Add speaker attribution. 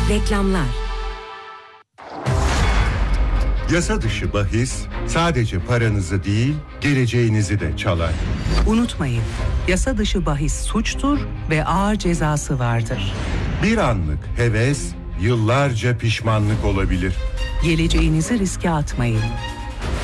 Speaker 1: Reklamlar.
Speaker 2: Yasa dışı bahis sadece paranızı değil, geleceğinizi de çalar.
Speaker 3: Unutmayın, yasa dışı bahis suçtur ve ağır cezası vardır.
Speaker 2: Bir anlık heves, yıllarca pişmanlık olabilir.
Speaker 3: Geleceğinizi riske atmayın.